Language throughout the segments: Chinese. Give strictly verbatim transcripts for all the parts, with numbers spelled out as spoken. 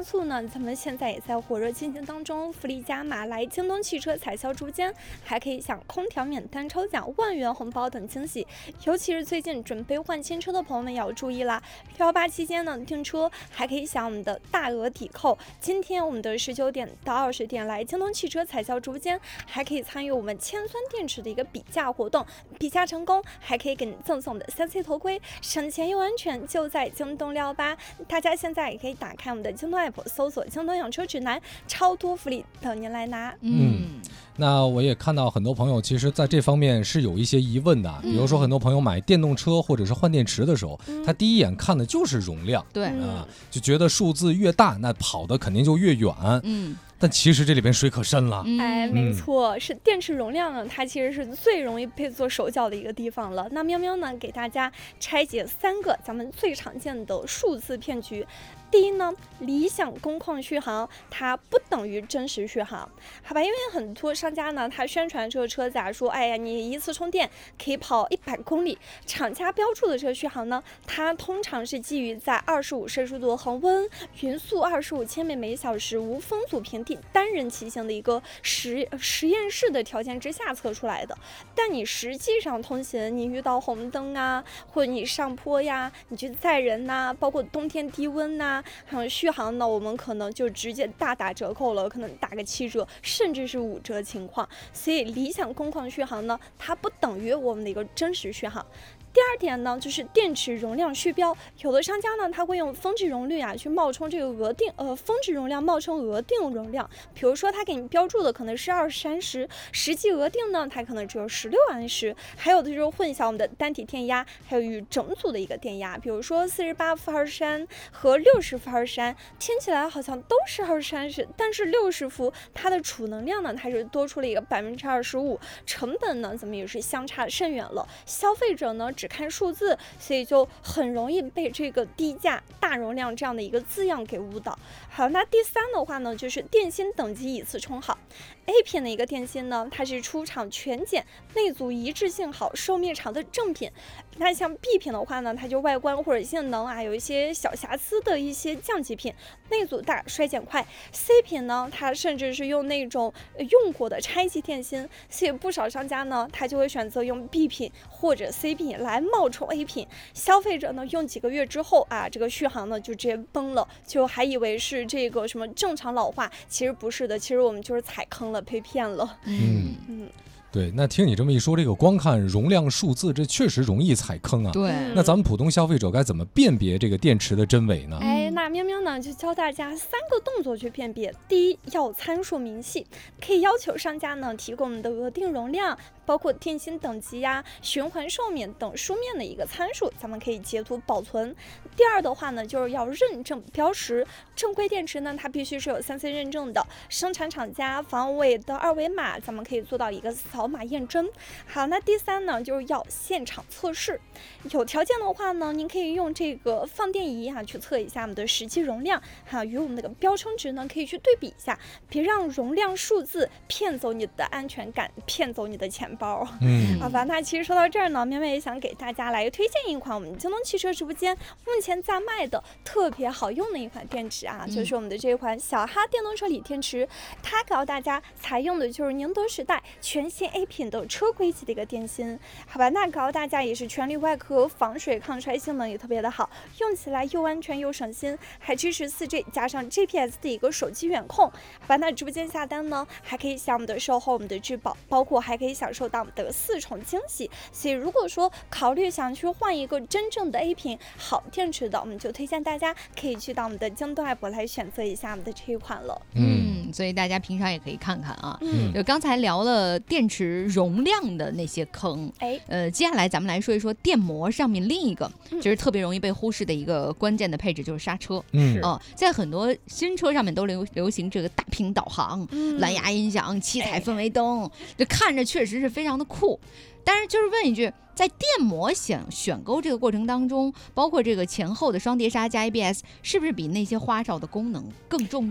加促呢，咱们现在也在火热进行当中，福利加码，来京东汽车彩销直播间还可以享空调免单抽奖、万元红包等惊喜。尤其是最近准备换新车的朋友们也要注意啦，六幺八期间呢订车还可以享我们的大额抵扣。今天我们的十九点到二十点来京东汽车彩销直播间，还可以参与我们铅酸电池的一个比价活动，比价成功还可以给你赠送的三 C 头盔，省钱又安全，就在京东六幺八。大家现在也可以打开我们的京东 app， 搜索京东养车指南，超多福利等您来拿。 嗯，那我也看到很多朋友其实在这方面是有一些疑问的，比如说很多朋友买电动车或者是换电池的时候，嗯、他第一眼看的就是容量， 对啊、呃，就觉得数字越大，那跑的肯定就越远。 嗯。 但其实这里边水可深了， 哎，没错，是电池容量呢，它其实是最容易被做手脚的一个地方了。那喵喵呢，给大家拆解三个咱们最常见的数字骗局。第一呢，理想工况续航它不等于真实续航，好吧？因为很多商家呢，他宣传这个车子啊，说，哎呀，你一次充电可以跑一百公里，厂家标注的这个续航呢，它通常是基于在二十五摄氏度恒温、匀速二十五千米每小时、无风阻平地、单人骑行的一个实实验室的条件之下测出来的。但你实际上通行，你遇到红灯啊，或者你上坡呀，你去载人呐、啊，包括冬天低温呐、啊。还有续航呢，我们可能就直接大打折扣了，可能打个七折，甚至是五折情况。所以理想工况续航呢，它不等于我们的一个真实续航。第二点呢，就是电池容量虚标，有的商家呢，他会用峰值容率啊去冒充这个额定呃峰值容量冒充额定容量，比如说他给你标注的可能是二十安时，实际额定呢，它可能只有十六安时。还有的就是混淆我们的单体电压，还有与整组的一个电压，比如说四十八伏二十安和六十伏二十安，听起来好像都是二十安时，但是六十伏它的储能量呢，它是多出了一个百分之二十五，成本呢，咱们也是相差甚远了。消费者呢，只看数字，所以就很容易被这个低价大容量这样的一个字样给误导。好，那第三的话呢，就是电芯等级以次充好。A 品的一个电芯呢，它是出厂全检、内组一致性好、寿命长的正品。那像 B 品的话呢，它就外观或者性能啊有一些小瑕疵的一些降级品，内组大、衰减快。C 品呢，它甚至是用那种用过的拆机电芯，所以不少商家呢，他就会选择用 B 品或者 C 品来冒充 A 品。消费者呢，用几个月之后啊，这个续航呢就直接崩了，就还以为是这个什么正常老化，其实不是的，其实我们就是踩坑了，被骗了。 嗯嗯。对，那听你这么一说，这个光看容量数字，这确实容易踩坑啊。 对， 那咱们普通消费者该怎么辨别这个电池的真伪呢？ 哎，那喵喵呢就教大家三个动作去辨别。第一，要参数明细，可以要求商家呢提供我们的额定容量，包括电芯等级呀、循环寿命等书面的一个参数，咱们可以截图保存。第二的话呢，就是要认证标识，正规电池呢它必须是有三 C 认证的，生产厂家、防伪的二维码，咱们可以做到一个扫码验证。好，那第三呢，就是要现场测试。有条件的话呢，您可以用这个放电仪啊去测一下我们的实际容量，哈、啊，与我们那个标称值呢可以去对比一下，别让容量数字骗走你的安全感，骗走你的钱包。 嗯， 好吧，那其实说到这儿呢，喵喵也想给大家来推荐一款我们京东汽车直播间目前在卖的特别好用的一款电池啊，就是我们的这款小哈电动车锂电池，它告诉大家采用的就是宁德时代全新 A 品的车规级的一个电芯，好吧，那告诉大家也是全铝外壳，防水抗摔性能也特别的好，用起来又安全又省心，还支持 四 G 加上 G P S 的一个手机远控。好吧，那直播间下单呢，还可以享我们的售后、我们的质保，包括还可以享受到我们的四重惊喜。所以如果说考虑想去换一个真正的 A 品好电池的，我们就推荐大家可以去到我们的京东 app 来选择一下我们的这一款了。 嗯，所以大家平常也可以看看啊。 嗯， 就刚才聊了电池容量的那些坑， 哎， 呃，接下来咱们来说一说电膜上面另一个，就是特别容易被忽视的一个关键的配置，就是刹车。 嗯， 哦、呃，在很多新车上面都流流行这个大屏导航、嗯、蓝牙音响、七彩氛围灯，这看着确实是非常的酷。但是就是问一句，在电膜选选购这个过程当中，包括这个前后的双碟刹加 A B S， 是不是比那些花哨的功能更重要？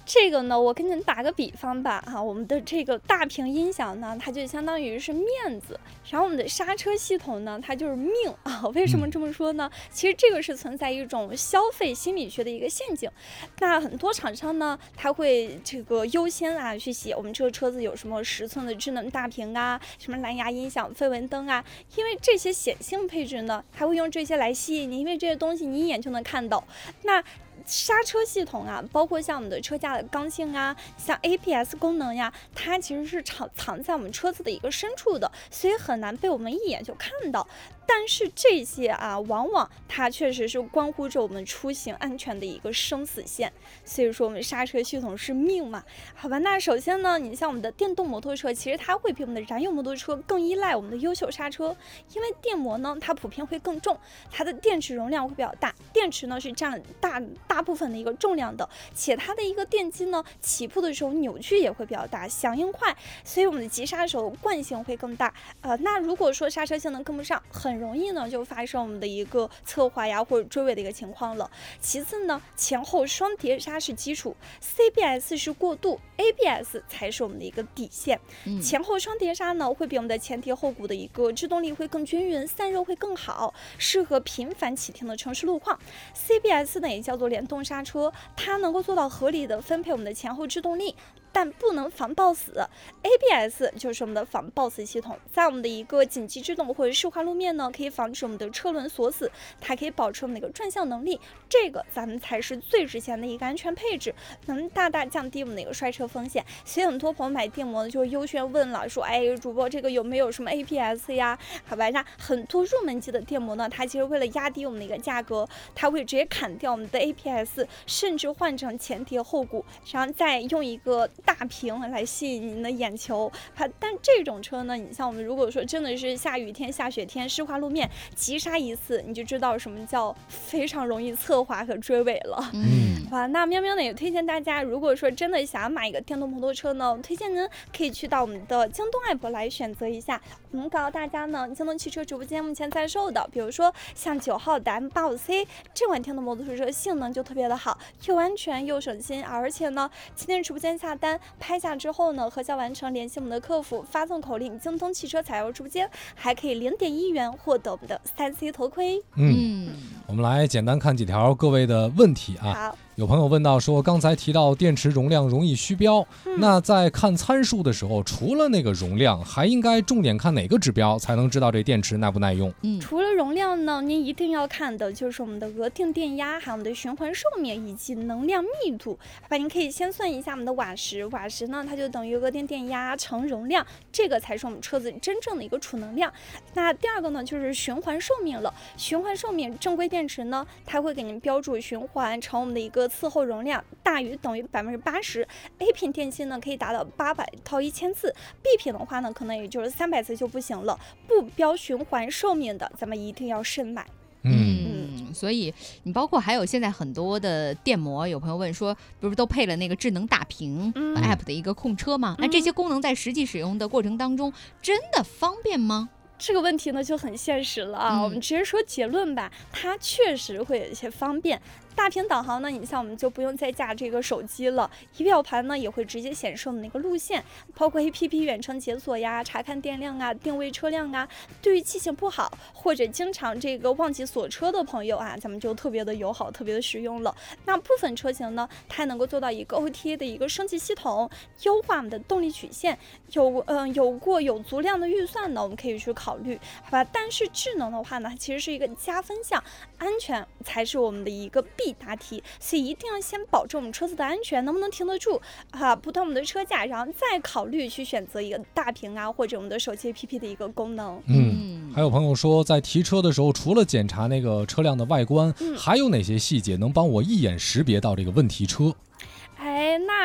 这个呢，我跟您打个比方吧，哈、啊，我们的这个大屏音响呢，它就相当于是面子，然后我们的刹车系统呢，它就是命啊。为什么这么说呢？嗯、其实这个是存在一种消费心理学的一个陷阱。那很多厂商呢，他会这个优先啊去写我们这个车子有什么十寸的智能大屏啊，什么蓝牙音响、氛围灯啊，因为这些显性配置呢，还会用这些来吸引你，因为这些东西你一眼就能看到。那刹车系统啊，包括像我们的车架的刚性啊，像 A B S 功能呀，它其实是藏藏在我们车子的一个深处的，所以很难被我们一眼就看到。但是这些啊，往往它确实是关乎着我们出行安全的一个生死线。所以说，我们刹车系统是命嘛？好吧，那首先呢，你像我们的电动摩托车，其实它会比我们的燃油摩托车更依赖我们的优秀刹车，因为电摩呢，它普遍会更重，它的电池容量会比较大，电池呢是占了大大部分的一个重量的，且它的一个电机呢，起步的时候扭矩也会比较大，响应快，所以我们的急刹手惯性会更大。呃，那如果说刹车性能跟不上，很容易呢就发生我们的一个侧滑呀或者追尾的一个情况了。其次呢，前后双碟刹是基础 ，C B S 是过渡 ，A B S 才是我们的一个底线。嗯、前后双碟刹呢，会比我们的前碟后鼓的一个制动力会更均匀，散热会更好，适合频繁启停的城市路况。C B S 呢也叫做联动刹车，它能够做到合理的分配我们的前后制动力，但不能防抱死。 A B S 就是我们的防抱死系统，在我们的一个紧急制动或者湿滑路面呢，可以防止我们的车轮锁死，它可以保持我们的一个转向能力，这个咱们才是最值钱的一个安全配置，能大大降低我们的一个摔车风险。所以很多朋友买电摩就优先问了，说哎，主播这个有没有什么 A B S 呀？好吧，那很多入门级的电摩呢，它其实为了压低我们的一个价格，它会直接砍掉我们的 A B S， 甚至换成前碟后鼓，然后再用一个大屏来吸引您的眼球。但这种车呢，你像我们如果说真的是下雨天、下雪天、湿滑路面，急刹一次，你就知道什么叫非常容易侧滑和追尾了。嗯，哇，那喵喵呢也推荐大家，如果说真的想买一个电动摩托车呢，推荐您可以去到我们的京东 app 来选择一下。我们告诉大家呢，京东汽车直播间目前在售的，比如说像九号的 M 八五 C 这款电动摩托车性能就特别的好，又安全又省心，而且呢，今天直播间下单拍下之后呢，核销完成，联系我们的客服，发送口令京东汽车采购直播间，还可以零点一元获得我们的三 C 头盔。 嗯，我们来简单看几条各位的问题啊。 好。 有朋友问到说，刚才提到电池容量容易虚标，嗯、那在看参数的时候，除了那个容量，还应该重点看哪个指标才能知道这电池耐不耐用？ 嗯，除了容量呢，您一定要看的就是我们的额定电压，还有我们的循环寿命以及能量密度。把您可以先算一下我们的瓦时，瓦时呢它就等于额定电压乘容量，这个才是我们车子真正的一个储能量。那第二个呢就是循环寿命了，循环寿命正规电池呢，它会给您标注循环乘我们的一个次后容量大于等于百分之八十 ，A 品电芯呢可以达到八百到一千次 ，B 品的话呢可能也就是三百次就不行了。不标循环寿命的，咱们一定要慎买。 嗯，嗯，所以你包括还有现在很多的电摩，有朋友问说，不是都配了那个智能大屏、嗯、app 的一个控车吗？那、嗯、这些功能在实际使用的过程当中，真的方便吗？ 这个问题呢就很现实了啊、嗯，我们直接说结论吧，它确实会有一些方便。大屏导航呢，你像我们就不用再架这个手机了，仪表盘呢也会直接显示我们那个路线，包括 A P P 远程解锁呀、查看电量啊、定位车辆啊。对于记性不好或者经常这个忘记锁车的朋友啊，咱们就特别的友好，特别的实用了。那部分车型呢，它能够做到一个 O T A 的一个升级系统，优化我们的动力曲线，有嗯、呃、有过有足量的预算呢，我们可以去考虑，好吧？但是智能的话呢，其实是一个加分项，安全才是我们的一个必答题，所以一定要先保证我们车子的安全，能不能停得住啊？不断我们的车架，然后再考虑去选择一个大屏啊，或者我们的手机 A P P 的一个功能。 嗯，还有朋友说，在提车的时候，除了检查那个车辆的外观，嗯、还有哪些细节能帮我一眼识别到这个问题车？ 哎，那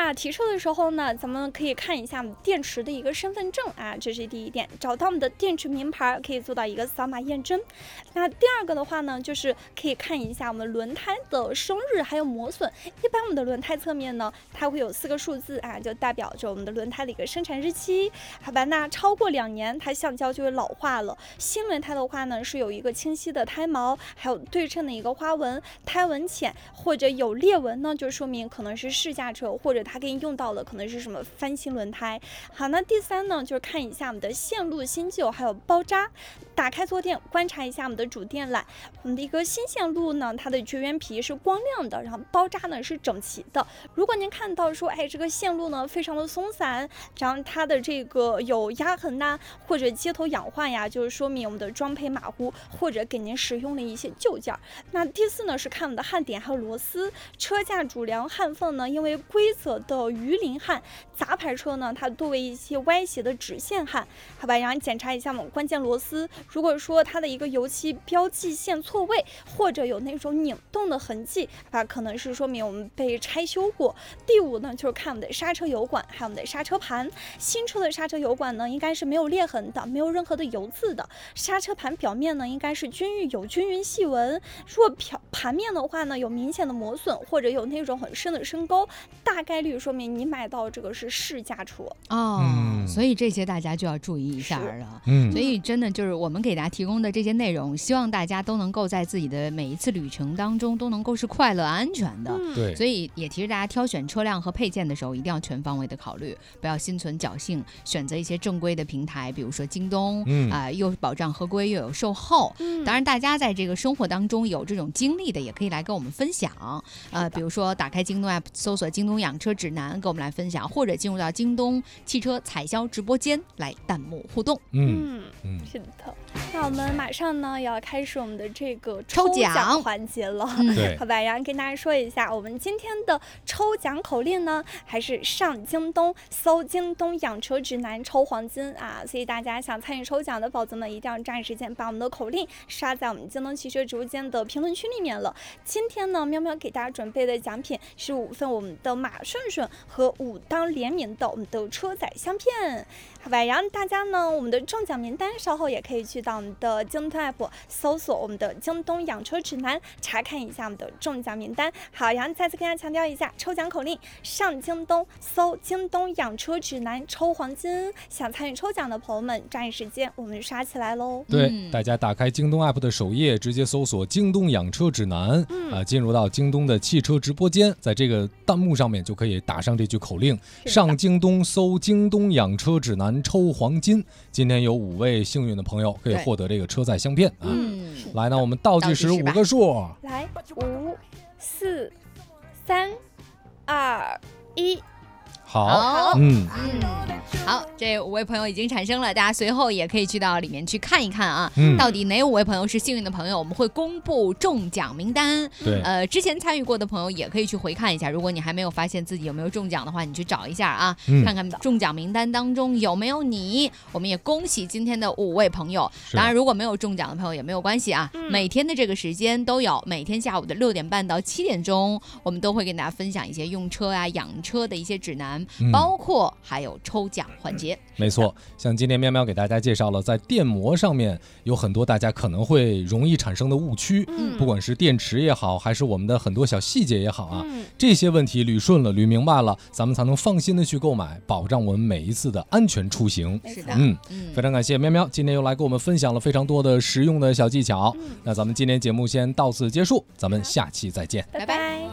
那提车的时候呢，咱们可以看一下我们电池的一个身份证啊，这是第一点，找到我们的电池名牌，可以做到一个扫码验证。那第二个的话呢，就是可以看一下我们轮胎的生日还有磨损。一般我们的轮胎侧面呢，它会有四个数字啊，就代表着我们的轮胎的一个生产日期。好吧，那超过两年，它橡胶就会老化了。新轮胎的话呢，是有一个清晰的胎毛，还有对称的一个花纹，胎纹浅或者有裂纹呢，就说明可能是试驾车，或者它给你用到了可能是什么翻新轮胎。好，那第三呢，就是看一下我们的线路新旧，还有包扎。打开坐垫，观察一下我们的主电缆，我们的一个新线路呢，它的绝缘皮是光亮的，然后包扎呢是整齐的。如果您看到说，哎，这个线路呢非常的松散，然后它的这个有压痕呐、啊，或者接头氧化呀，就是说明我们的装配马虎，或者给您使用了一些旧件。那第四呢是看我们的焊点还有螺丝，车架主梁焊缝呢，因为规则的鱼鳞焊，杂牌车呢它多为一些歪斜的直线焊，好吧，然后检查一下我们关键螺丝。如果说它的一个油漆标记线错位，或者有那种拧动的痕迹啊，可能是说明我们被拆修过。第五呢，就是看我们的刹车油管，还有我们的刹车盘。新车的刹车油管呢，应该是没有裂痕的，没有任何的油渍的。刹车盘表面呢，应该是均匀有均匀细纹。如果表盘面的话呢，有明显的磨损，或者有那种很深的深沟，大概率说明你买到这个是试驾车哦、 嗯。 所以这些大家就要注意一下了。 嗯， 所以真的就是我们给大家提供的这些内容，希望大家都能够在自己的每一次旅程当中都能够是快乐安全的。 嗯、 对， 所以也提示大家挑选车辆和配件的时候，一定要全方位的考虑，不要心存侥幸，选择一些正规的平台，比如说京东， 嗯啊、呃，又保障合规又有售后。 嗯、 当然，大家在这个生活当中有这种经历的，也可以来跟我们分享。呃，比如说打开京东 app， 搜索京东养车指南，跟我们来分享，或者进入到京东汽车采销直播间来弹幕互动。 嗯嗯， 是的。那我们马上呢也要开始我们的这个抽奖环节了， 嗯、 对， 好吧，然后跟大家说一下，我们今天的抽奖口令呢，还是上京东搜京东养车指南抽黄金啊！所以大家想参与抽奖的宝子们，一定要抓紧时间把我们的口令刷在我们京东汽车直播间的评论区里面了。今天呢，喵喵给大家准备的奖品是五份我们的马顺顺和武当联名的我们的车载香片，好吧，然后大家呢，我们的中奖名单稍后也可以去到我们的京东 app 搜索我们的京东养车指南，查看一下我们的中奖名单。好，然后再次跟大家强调一下，抽奖口令上京东搜京东养车指南抽黄金，想参与抽奖的朋友们抓紧时间我们刷起来喽。 对、 嗯、 大家打开京东 app 的首页，直接搜索京东养车指南、嗯、啊，进入到京东的汽车直播间，在这个弹幕上面就可以打上这句口令，上京东搜京东养车指南抽黄金。今天有五位幸运的朋友可以获得这个车载香片啊。 嗯， 来，那我们倒计时五个数， 来，五、四、三、二、一。 好， 好嗯嗯，好，这五位朋友已经产生了，大家随后也可以去到里面去看一看啊， 嗯、 到底哪五位朋友是幸运的朋友，我们会公布中奖名单。 对， 呃，之前参与过的朋友也可以去回看一下，如果你还没有发现自己有没有中奖的话，你去找一下啊， 嗯、 看看中奖名单当中有没有你。我们也恭喜今天的五位朋友。当然，如果没有中奖的朋友也没有关系啊， 嗯、 每天的这个时间都有，每天下午的六点半到七点钟，我们都会跟大家分享一些用车啊、养车的一些指南， 嗯、 包括还有抽奖环节。 没错，像今天喵喵给大家介绍了，在电膜上面有很多大家可能会容易产生的误区， 嗯、 不管是电池也好，还是我们的很多小细节也好啊， 嗯、 这些问题捋顺了、捋明白了，咱们才能放心的去购买，保障我们每一次的安全出行。 是的， 嗯， 嗯非常感谢喵喵今天又来给我们分享了非常多的实用的小技巧。 嗯、 那咱们今天节目先到此结束，咱们下期再见， 拜拜。